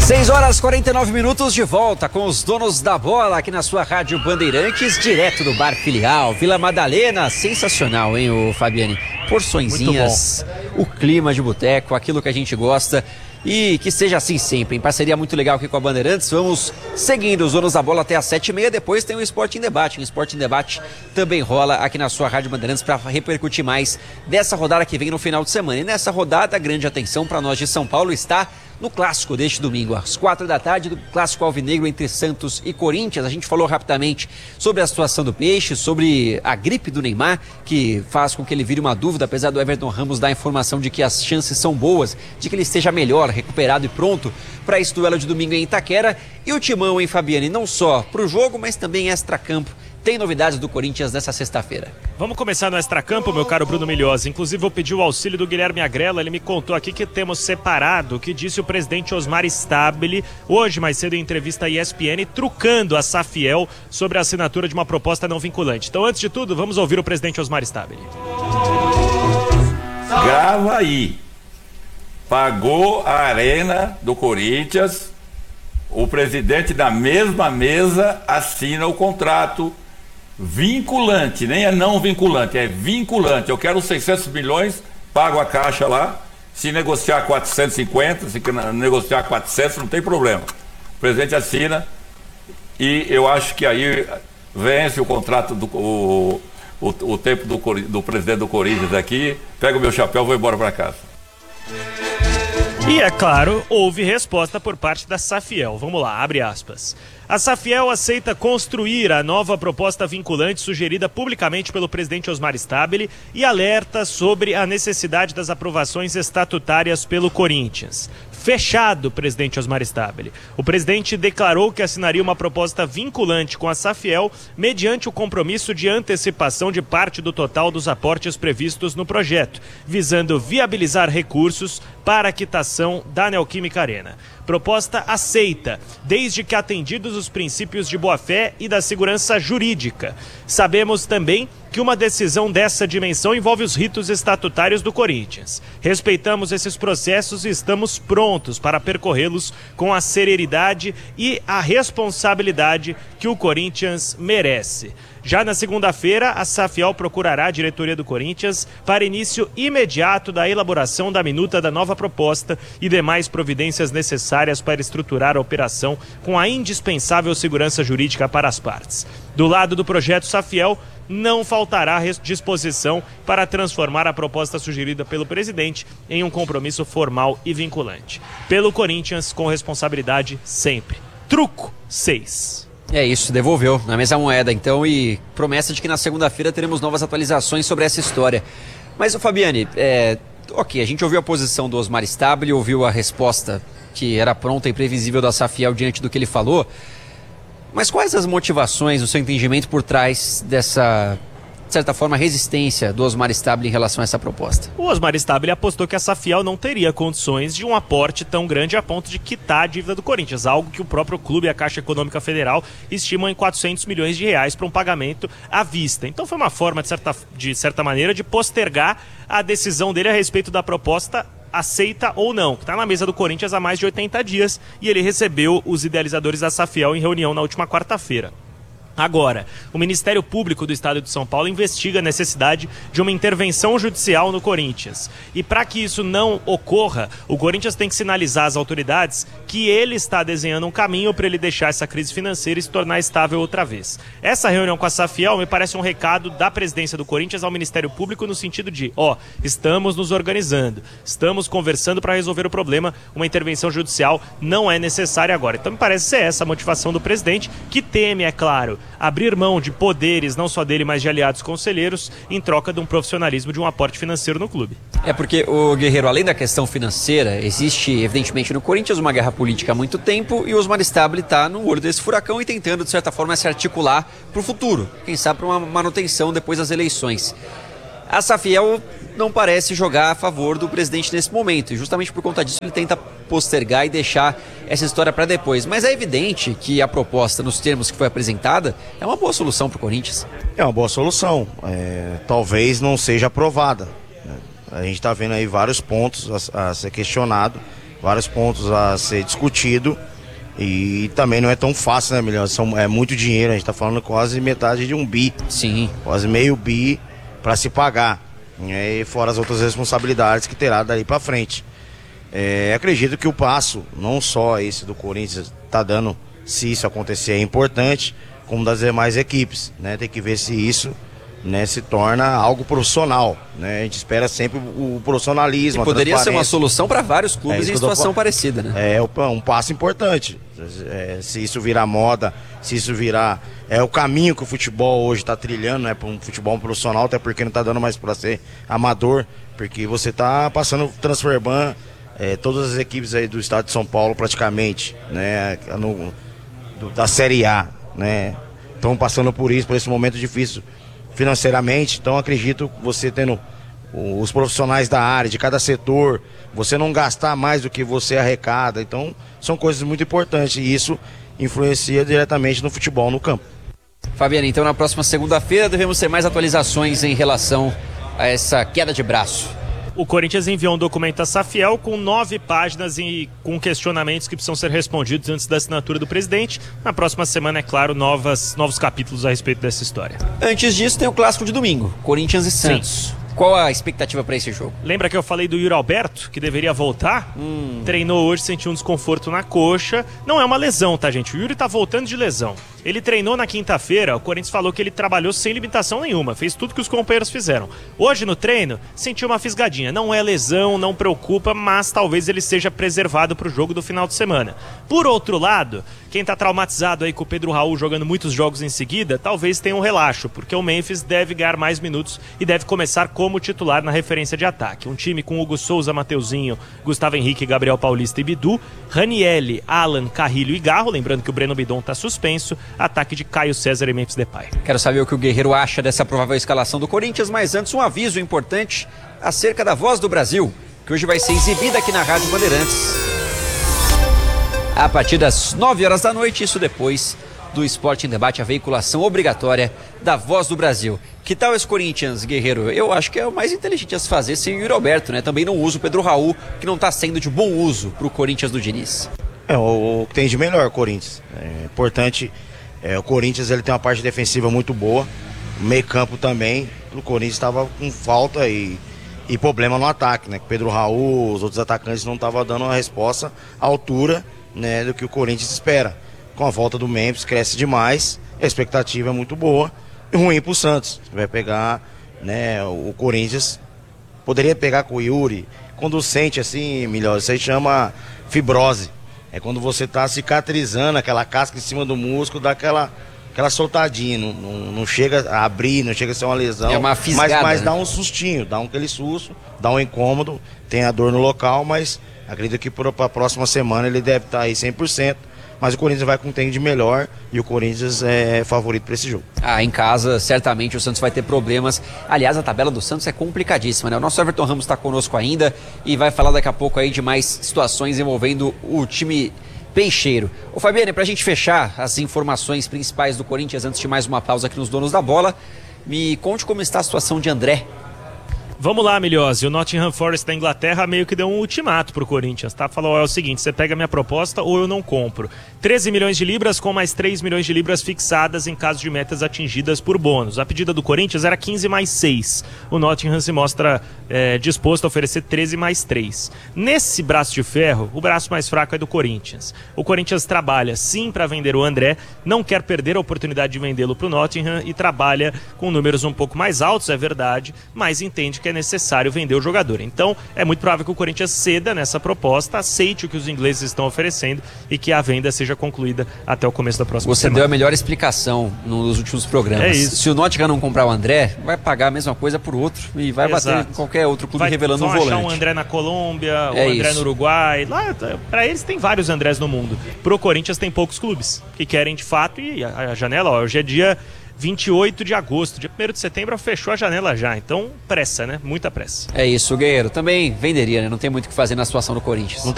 6h49 de volta com os donos da bola aqui na sua Rádio Bandeirantes, direto do Bar Filial, Vila Madalena. Sensacional, hein, o Fabiane? Porçõezinhas, o clima de boteco, aquilo que a gente gosta. E que seja assim sempre, em parceria muito legal aqui com a Bandeirantes. Vamos seguindo os donos da bola até às 7h30. Depois tem o Esporte em Debate. O Esporte em Debate também rola aqui na sua Rádio Bandeirantes para repercutir mais dessa rodada que vem no final de semana. E nessa rodada, grande atenção para nós de São Paulo está no clássico deste domingo, às 4h, do clássico alvinegro entre Santos e Corinthians. A gente falou rapidamente sobre a situação do Peixe, sobre a gripe do Neymar, que faz com que ele vire uma dúvida, apesar do Everton Ramos dar a informação de que as chances são boas, de que ele esteja melhor, recuperado e pronto para esse duelo de domingo em Itaquera. E o timão, hein, Fabiane, não só para o jogo, mas também extracampo. Tem novidades do Corinthians nessa sexta-feira. Vamos começar no extracampo, meu caro Bruno Milhozzi. Inclusive, eu pedi o auxílio do Guilherme Agrella. Ele me contou aqui que temos separado o que disse o presidente Osmar Stabile, hoje, mais cedo, em entrevista à ESPN, trucando a Safiel sobre a assinatura de uma proposta não vinculante. Então, antes de tudo, vamos ouvir o presidente Osmar Stabile. Grava aí. Pagou a arena do Corinthians, o presidente da mesma mesa assina o contrato vinculante, nem é não vinculante, é vinculante. Eu quero 600 milhões, pago a caixa lá, se negociar 450, se negociar 400, não tem problema. O presidente assina e eu acho que aí vence o contrato, o tempo do presidente do Corinthians aqui, pego o meu chapéu e vou embora para casa. E, é claro, houve resposta por parte da Safiel. Vamos lá, abre aspas. A Safiel aceita construir a nova proposta vinculante sugerida publicamente pelo presidente Osmar Stabile e alerta sobre a necessidade das aprovações estatutárias pelo Corinthians. Fechado, presidente Osmar Stabile. O presidente declarou que assinaria uma proposta vinculante com a Safiel mediante o compromisso de antecipação de parte do total dos aportes previstos no projeto, visando viabilizar recursos para a quitação da Neoquímica Arena. Proposta aceita, desde que atendidos os princípios de boa-fé e da segurança jurídica. Sabemos também que uma decisão dessa dimensão envolve os ritos estatutários do Corinthians. Respeitamos esses processos e estamos prontos para percorrê-los com a serenidade e a responsabilidade que o Corinthians merece. Já na segunda-feira, a Safiel procurará a diretoria do Corinthians para início imediato da elaboração da minuta da nova proposta e demais providências necessárias para estruturar a operação com a indispensável segurança jurídica para as partes. Do lado do projeto Safiel, não faltará disposição para transformar a proposta sugerida pelo presidente em um compromisso formal e vinculante. Pelo Corinthians, com responsabilidade sempre. Truco 6. É isso, devolveu na mesma moeda então, e promessa de que na segunda-feira teremos novas atualizações sobre essa história. Mas, Fabiane, ok, a gente ouviu a posição do Osmar Stabile, ouviu a resposta que era pronta e previsível da Safiel diante do que ele falou, mas quais as motivações, no seu entendimento, por trás dessa, de certa forma, resistência do Osmar Stabile em relação a essa proposta? O Osmar Stabile apostou que a Safiel não teria condições de um aporte tão grande a ponto de quitar a dívida do Corinthians, algo que o próprio clube e a Caixa Econômica Federal estimam em 400 milhões de reais para um pagamento à vista. Então foi uma forma, de certa maneira, de postergar a decisão dele a respeito da proposta aceita ou não, que está na mesa do Corinthians há mais de 80 dias e ele recebeu os idealizadores da Safiel em reunião na última quarta-feira. Agora, o Ministério Público do Estado de São Paulo investiga a necessidade de uma intervenção judicial no Corinthians. E para que isso não ocorra, o Corinthians tem que sinalizar às autoridades que ele está desenhando um caminho para ele deixar essa crise financeira e se tornar estável outra vez. Essa reunião com a Safiel me parece um recado da presidência do Corinthians ao Ministério Público no sentido de, estamos nos organizando, estamos conversando para resolver o problema, uma intervenção judicial não é necessária agora. Então me parece ser essa a motivação do presidente, que teme, é claro, abrir mão de poderes, não só dele, mas de aliados conselheiros, em troca de um profissionalismo, de um aporte financeiro no clube. É porque, o Guerreiro, além da questão financeira, existe, evidentemente, no Corinthians uma guerra política há muito tempo e o Osmar Stabile está no olho desse furacão e tentando, de certa forma, se articular para o futuro, quem sabe para uma manutenção depois das eleições. A Safiel não parece jogar a favor do presidente nesse momento, e justamente por conta disso ele tenta postergar e deixar essa história para depois. Mas é evidente que a proposta, nos termos que foi apresentada, é uma boa solução para o Corinthians. É uma boa solução, talvez não seja aprovada. A gente está vendo aí vários pontos a ser questionado vários pontos a ser discutido. E também não é tão fácil, né, melhor? É muito dinheiro, a gente tá falando quase metade de 1 bi. Sim. Quase meio bi para se pagar. E fora as outras responsabilidades que terá daí para frente. Acredito que o passo, não só esse do Corinthians, tá dando, se isso acontecer, é importante, como das demais equipes, né? Tem que ver se isso, né, se torna algo profissional, né? A gente espera sempre o profissionalismo. E poderia ser uma solução para vários clubes em situação parecida, né? É um passo importante. Se isso virar moda, se isso virar o caminho que o futebol hoje está trilhando, né, para um futebol profissional, até porque não está dando mais para ser amador, porque você está passando transfer ban, todas as equipes aí do estado de São Paulo praticamente, né, da Série A, né, estão passando por esse momento difícil financeiramente. Então acredito que você tendo os profissionais da área, de cada setor, você não gastar mais do que você arrecada, então são coisas muito importantes e isso influencia diretamente no futebol, no campo. Fabiano, então na próxima segunda-feira devemos ter mais atualizações em relação a essa queda de braço. O Corinthians enviou um documento à Safiel com 9 páginas e com questionamentos que precisam ser respondidos antes da assinatura do presidente. Na próxima semana, é claro, novos capítulos a respeito dessa história. Antes disso, tem o clássico de domingo, Corinthians e Santos. Sim. Qual a expectativa para esse jogo? Lembra que eu falei do Yuri Alberto, que deveria voltar? Treinou hoje, sentiu um desconforto na coxa. Não é uma lesão, tá, gente? O Yuri tá voltando de lesão. Ele treinou na quinta-feira, o Corinthians falou que ele trabalhou sem limitação nenhuma, fez tudo que os companheiros fizeram. Hoje no treino, sentiu uma fisgadinha. Não é lesão, não preocupa, mas talvez ele seja preservado para o jogo do final de semana. Por outro lado, quem tá traumatizado aí com o Pedro Raul jogando muitos jogos em seguida, talvez tenha um relaxo, porque o Memphis deve ganhar mais minutos e deve começar como titular na referência de ataque. Um time com Hugo Souza, Mateuzinho, Gustavo Henrique, Gabriel Paulista e Bidu, Ranielli, Alan, Carrilho e Garro, lembrando que o Breno Bidon tá suspenso, ataque de Caio César e Memphis Depay. Quero saber o que o Guerreiro acha dessa provável escalação do Corinthians, mas antes um aviso importante acerca da Voz do Brasil, que hoje vai ser exibida aqui na Rádio Bandeirantes a partir das 9 horas da noite, isso depois do Esporte em Debate, a veiculação obrigatória da Voz do Brasil. Que tal esse Corinthians, Guerreiro? Eu acho que é o mais inteligente a se fazer sem o Yuri Alberto, né? Também não usa o Pedro Raul, que não está sendo de bom uso para o Corinthians do Diniz. O que tem de melhor, Corinthians. É importante, o Corinthians ele tem uma parte defensiva muito boa, o meio campo também. O Corinthians estava com falta e problema no ataque, né? Pedro Raul, os outros atacantes não estavam dando uma resposta à altura, né, do que o Corinthians espera. Com a volta do Memphis cresce demais, a expectativa é muito boa e ruim pro Santos. Vai pegar, né, o Corinthians poderia pegar com o Yuri, quando sente assim, melhor, isso aí chama fibrose. É quando você tá cicatrizando aquela casca em cima do músculo, dá aquela soltadinha, não chega a abrir, não chega a ser uma lesão. É uma fisgada, mas né? dá um sustinho, dá aquele susto, dá um incômodo, tem a dor no local, mas acredito que para a próxima semana ele deve estar aí 100%. Mas o Corinthians vai com um tempo de melhor e o Corinthians é favorito para esse jogo. Em casa, certamente o Santos vai ter problemas. Aliás, a tabela do Santos é complicadíssima, né? O nosso Everton Ramos está conosco ainda e vai falar daqui a pouco aí de mais situações envolvendo o time peixeiro. Ô Fabiane, pra gente fechar as informações principais do Corinthians antes de mais uma pausa aqui nos Donos da Bola, me conte como está a situação de André. Vamos lá, Milhose. O Nottingham Forest da Inglaterra meio que deu um ultimato pro Corinthians, tá? Falou, é o seguinte, você pega a minha proposta ou eu não compro. 13 milhões de libras com mais 3 milhões de libras fixadas em caso de metas atingidas por bônus. A pedida do Corinthians era 15 mais 6. O Nottingham se mostra disposto a oferecer 13 mais 3. Nesse braço de ferro, o braço mais fraco é do Corinthians. O Corinthians trabalha sim para vender o André, não quer perder a oportunidade de vendê-lo pro Nottingham e trabalha com números um pouco mais altos, é verdade, mas entende que é necessário vender o jogador. Então, é muito provável que o Corinthians ceda nessa proposta, aceite o que os ingleses estão oferecendo e que a venda seja concluída até o começo da próxima semana. Você deu a melhor explicação nos últimos programas. É isso. Se o Nottingham não comprar o André, vai pagar a mesma coisa por outro e vai bater em qualquer outro clube revelando um volante. Vão achar um André na Colômbia, o André no Uruguai. Lá, pra eles tem vários Andrés no mundo. Pro Corinthians tem poucos clubes que querem de fato e a janela, hoje é dia 28 de agosto, dia 1º de setembro fechou a janela já, então pressa, né? Muita pressa. É isso, o Guerreiro também venderia, né? Não tem muito o que fazer na situação do Corinthians.